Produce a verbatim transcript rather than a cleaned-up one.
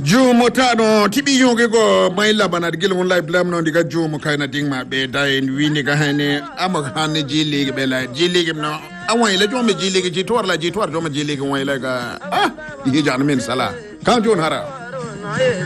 Jumo tano tibi yonge go mai labana digil mun live blam no diga jumo kayna dingma be day wini ga hane ama hane jili be la jili no awon ile jom jili ji tor la ji tor jom jili ga won la ga ah yi jan min sala kan jon hara